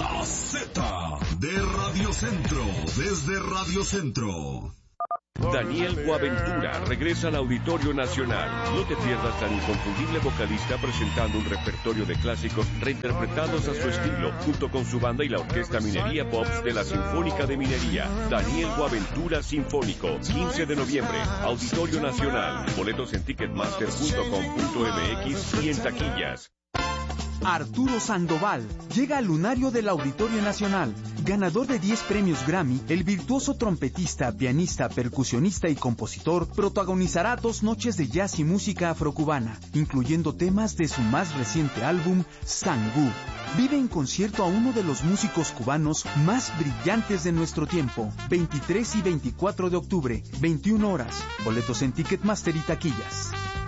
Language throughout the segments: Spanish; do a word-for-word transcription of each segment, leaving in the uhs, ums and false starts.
La Z de Radio Centro, desde Radio Centro. Daniel Boaventura regresa al Auditorio Nacional. No te pierdas al inconfundible vocalista presentando un repertorio de clásicos reinterpretados a su estilo, junto con su banda y la Orquesta Minería Pops de la Sinfónica de Minería. Daniel Boaventura Sinfónico, quince de noviembre, Auditorio Nacional. Boletos en ticketmaster punto com punto m x y en taquillas. Arturo Sandoval llega al lunario del Auditorio Nacional. Ganador de diez premios Grammy, el virtuoso trompetista, pianista, percusionista y compositor protagonizará dos noches de jazz y música afrocubana, incluyendo temas de su más reciente álbum, Sangú. Vive en concierto a uno de los músicos cubanos más brillantes de nuestro tiempo. veintitrés y veinticuatro de octubre, veintiuna horas. Boletos en Ticketmaster y taquillas.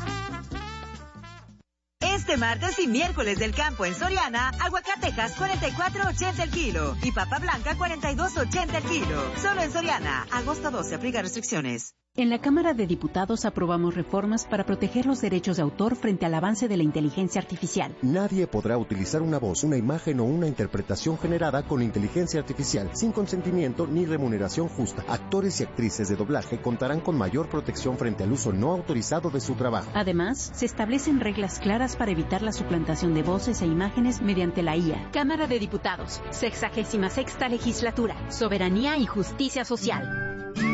Este martes y miércoles del campo en Soriana, aguacatejas cuarenta y cuatro ochenta el kilo y papa blanca cuarenta y dos ochenta el kilo. Solo en Soriana, agosto doce, aplica restricciones. En la Cámara de Diputados aprobamos reformas para proteger los derechos de autor frente al avance de la inteligencia artificial. Nadie podrá utilizar una voz, una imagen o una interpretación generada con inteligencia artificial sin consentimiento ni remuneración justa. Actores y actrices de doblaje contarán con mayor protección frente al uso no autorizado de su trabajo. Además, se establecen reglas claras para evitar la suplantación de voces e imágenes mediante la I A. Cámara de Diputados, sexagésima sexta legislatura, soberanía y justicia social.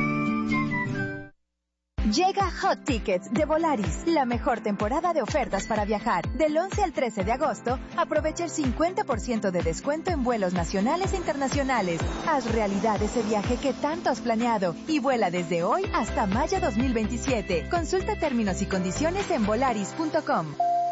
Llega Hot Tickets de Volaris, la mejor temporada de ofertas para viajar. Del once al trece de agosto, aprovecha el cincuenta por ciento de descuento en vuelos nacionales e internacionales. Haz realidad ese viaje que tanto has planeado y vuela desde hoy hasta mayo dos mil veintisiete. Consulta términos y condiciones en volaris punto com.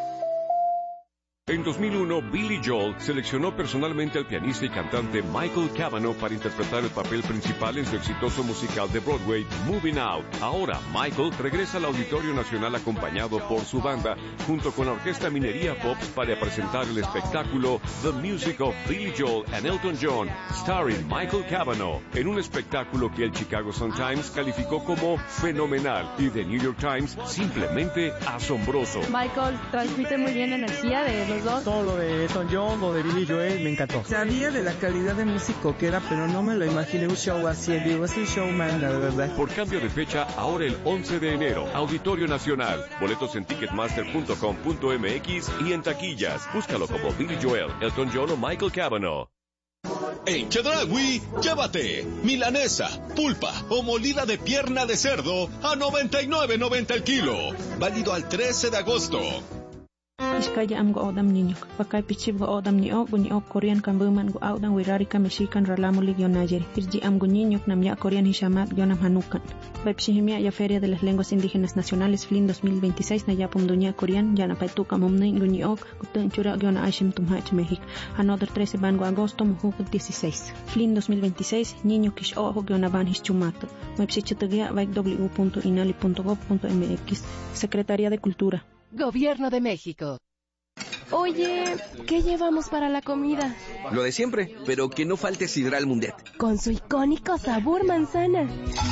En dos mil uno, Billy Joel seleccionó personalmente al pianista y cantante Michael Cavanaugh para interpretar el papel principal en su exitoso musical de Broadway, Moving Out. Ahora, Michael regresa al Auditorio Nacional acompañado por su banda, junto con la Orquesta Minería Pops, para presentar el espectáculo The Music of Billy Joel and Elton John, starring Michael Cavanaugh, en un espectáculo que el Chicago Sun-Times calificó como fenomenal y The New York Times simplemente asombroso. Michael transmite muy bien energía de los dos. Todo lo de Elton John, lo de Billy Joel, me encantó. Sabía de la calidad de músico que era, pero no me lo imaginé un show así en vivo. Es un showman, la verdad. Por cambio de fecha, ahora el once de enero, Auditorio Nacional. Boletos en ticketmaster punto com punto m x y en taquillas. Búscalo como Billy Joel, Elton John o Michael Cavanaugh. En Chedraui, llévate milanesa, pulpa o molida de pierna de cerdo a noventa y nueve noventa el kilo. Válido al trece de agosto. Iskaya am go odam ninyok. Pakai pichib go odam niok, go niok Korean kan buman go audang wirari kan meshikan ralamu lig yonayer. Pirji am go ninyok nam ya Korean hishamat yonam hanukan. Baipshihimia ya Feria de las Lenguas Indígenas Nacionales Flin dos mil veintiséis na yapum dunya Korean yana paituka momne go niok guten chura yona aishim tumhach México. Another trece van go agosto mujuk dieciséis. Flin dos mil veintiséis niño kish ojo yona van hischumato. Baipshichitagia baik w punto inali punto gov punto m x. Secretaría de Cultura. Gobierno de México. Oye, ¿qué llevamos para la comida? Lo de siempre, pero que no falte Sidral Mundet. Con su icónico sabor manzana.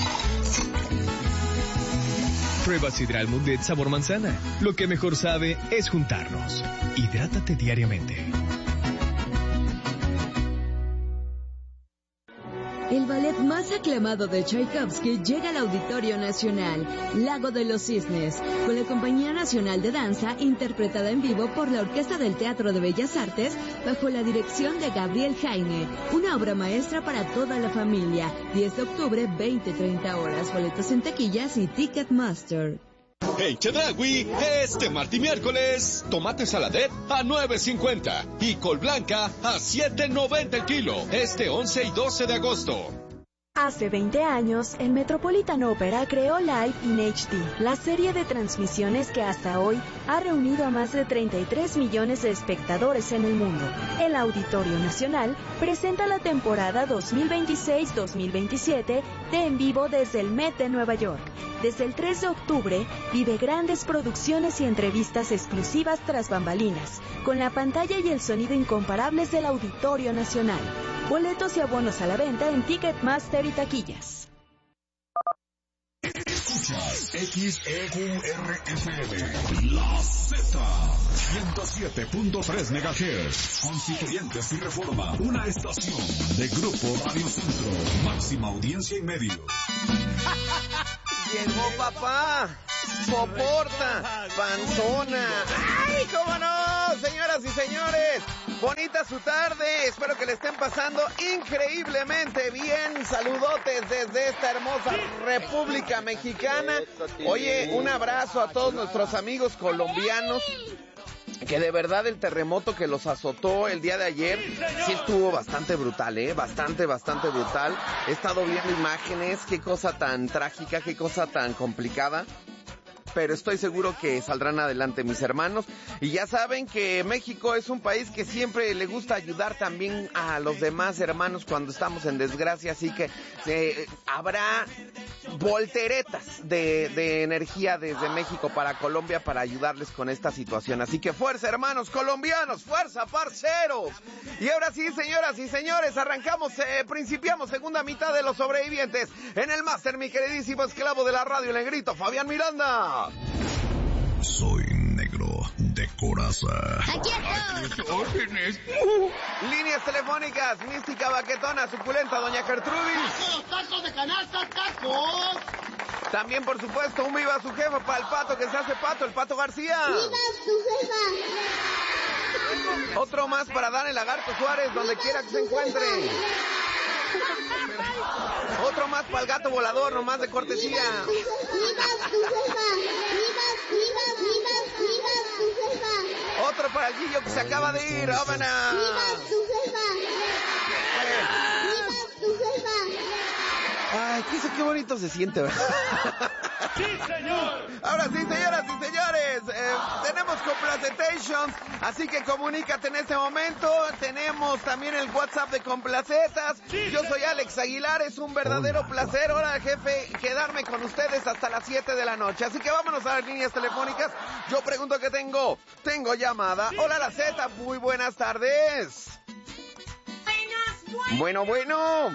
Prueba Sidral Mundet sabor manzana. Lo que mejor sabe es juntarnos. Hidrátate diariamente. El ballet más aclamado de Tchaikovsky llega al Auditorio Nacional, Lago de los Cisnes, con la Compañía Nacional de Danza, interpretada en vivo por la Orquesta del Teatro de Bellas Artes, bajo la dirección de Gabriel Jaime. Una obra maestra para toda la familia. diez de octubre, veinte treinta horas. Boletos en taquillas y Ticketmaster. En Chedraui, este martes y miércoles, tomate saladet a nueve cincuenta y col blanca a siete noventa el kilo, este once y doce de agosto. Hace veinte años, el Metropolitan Opera creó Live in H D, la serie de transmisiones que hasta hoy ha reunido a más de treinta y tres millones de espectadores en el mundo. El Auditorio Nacional presenta la temporada dos mil veintiséis dos mil veintisiete de En Vivo desde el Met de Nueva York. Desde el tres de octubre, vive grandes producciones y entrevistas exclusivas tras bambalinas, con la pantalla y el sonido incomparables del Auditorio Nacional. Boletos y abonos a la venta en Ticketmaster y taquillas. Escuchas X E Q R F M, La Z, ciento siete punto tres megahertz. Constituyentes y Reforma, una estación de Grupo Radio Centro, máxima audiencia y medios. Llegó papá, soporta, panzona. ¡Ay, cómo no! Señoras y señores, bonita su tarde. Espero que le estén pasando increíblemente bien. Saludotes desde esta hermosa República Mexicana. Oye, un abrazo a todos nuestros amigos colombianos. Que de verdad el terremoto que los azotó el día de ayer sí estuvo bastante brutal, ¿eh? Bastante, bastante brutal. He estado viendo imágenes, qué cosa tan trágica, qué cosa tan complicada. Pero estoy seguro que saldrán adelante mis hermanos. Y ya saben que México es un país que siempre le gusta ayudar también a los demás hermanos cuando estamos en desgracia. Así que eh, habrá volteretas de, de energía desde México para Colombia para ayudarles con esta situación. Así que fuerza, hermanos colombianos, fuerza, parceros. Y ahora sí, señoras y señores, arrancamos, eh, principiamos segunda mitad de Los Sobrevivientes. En el máster, mi queridísimo esclavo de la radio, el negrito Fabián Miranda. Soy negro de coraza. Aquí estoy. órdenes. Líneas telefónicas, mística, baquetona, suculenta, doña Gertrudis. ¡Tacos, tacos de canasta, tacos! También, por supuesto, un viva su jefa para el pato que se hace pato, el Pato García. ¡Viva su jefa! Otro más para dar el Lagarto Suárez, donde quiera que se encuentre. Otro más para el gato volador, nomás de cortesía. ¡Viva su jefa! ¡Viva, viva, viva, viva su jefa! Otro para el Gillo que se acaba de ir, ¡ómana! ¡Viva su jefa! ¡Viva su jefa! Ay, qué, qué bonito se siente, ¿verdad? ¡Sí, señor! Ahora sí, señoras y señores, eh, tenemos Complacetations, así que comunícate en este momento. Tenemos también el WhatsApp de Complacetas. Sí, yo soy Alex Aguilar, es un verdadero Hola. placer, ahora jefe, quedarme con ustedes hasta las siete de la noche. Así que vámonos a las líneas telefónicas. Yo pregunto qué tengo. Tengo llamada. Hola, la Z, muy buenas tardes. Buenas, buenas. Bueno, bueno.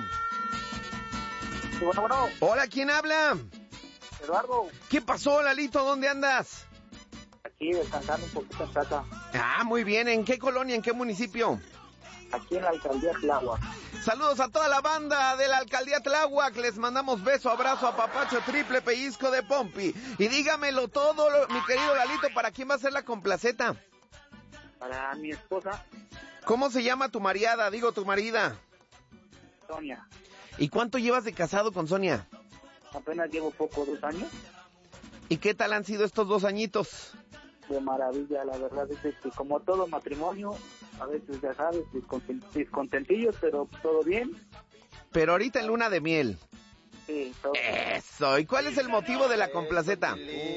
Bueno, bueno. Hola, ¿quién habla? Eduardo. ¿Qué pasó, Lalito? ¿Dónde andas? Aquí descansando un poquito en casa. Ah, muy bien. ¿En qué colonia, en qué municipio? Aquí en la alcaldía Tláhuac. Saludos a toda la banda de la alcaldía Tláhuac. Les mandamos beso, abrazo, apapacho, triple pellizco de pompi. Y dígamelo todo, mi querido Lalito, ¿para quién va a ser la complaceta? Para mi esposa. ¿Cómo se llama tu mariada? Digo, tu marida. Sonia. ¿Y cuánto llevas de casado con Sonia? Apenas llevo poco, dos años. ¿Y qué tal han sido estos dos añitos? De maravilla, la verdad es que como todo matrimonio, a veces ya sabes, descontentillos, pero todo bien. Pero ahorita en luna de miel. Sí, todo. Eso, ¿y cuál es el motivo de la complaceta?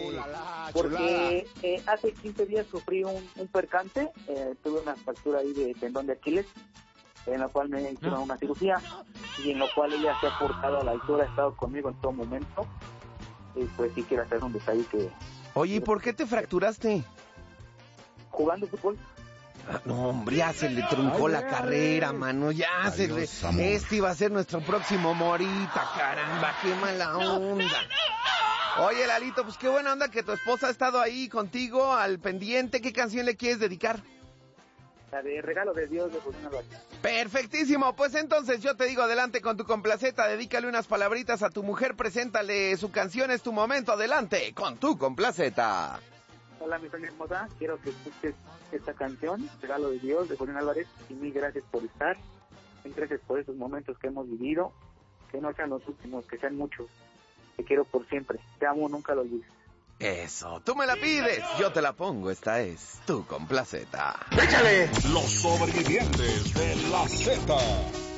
Porque eh, hace quince días sufrí un, un percance, eh, tuve una fractura ahí de tendón de Aquiles, en la cual me hicieron una cirugía y en lo cual ella se ha portado a la altura, ha estado conmigo en todo momento. Y pues sí quiero hacer un detalle que... Oye, ¿y por qué te fracturaste? Jugando fútbol. Ah, no, hombre, ya se le truncó ay, la ay, carrera, ay. mano, ya Adiós, se le... Amor. Este iba a ser nuestro próximo Morita, caramba, qué mala onda. Oye, Lalito, pues qué buena onda que tu esposa ha estado ahí contigo, al pendiente. ¿Qué canción le quieres dedicar? La de Regalo de Dios de Julián Álvarez. Perfectísimo, pues entonces yo te digo adelante con tu complaceta, dedícale unas palabritas a tu mujer, preséntale su canción, es tu momento, adelante con tu complaceta. Hola, mi Sonia hermosa, quiero que escuches esta canción, Regalo de Dios de Julián Álvarez, y mil gracias por estar, mil gracias por esos momentos que hemos vivido, que no sean los últimos, que sean muchos, te quiero por siempre, te amo, nunca lo olvides. Eso, tú me la pides, yo te la pongo, esta es tu complaceta. ¡Échale! Los sobrevivientes de la Z.